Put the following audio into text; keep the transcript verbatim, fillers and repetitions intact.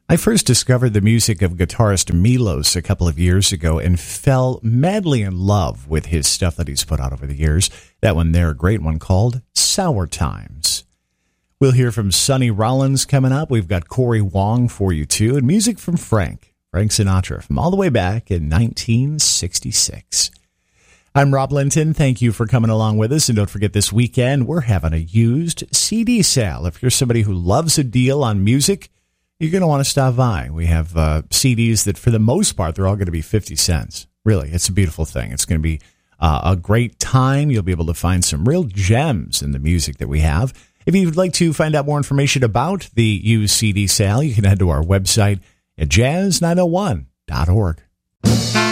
I first discovered the music of guitarist Milos a couple of years ago and fell madly in love with his stuff that he's put out over the years. That one there, a great one called Sour Times. We'll hear from Sonny Rollins coming up. We've got Corey Wong for you, too, and music from Frank, Frank Sinatra, from all the way back in nineteen sixty-six. I'm Rob Linton. Thank you for coming along with us. And don't forget, this weekend, we're having a used C D sale. If you're somebody who loves a deal on music, you're going to want to stop by. We have uh, C Ds that, for the most part, they're all going to be fifty cents. Really, it's a beautiful thing. It's going to be uh, a great time. You'll be able to find some real gems in the music that we have. If you'd like to find out more information about the used C D sale, you can head to our website at jazz nine oh one dot org.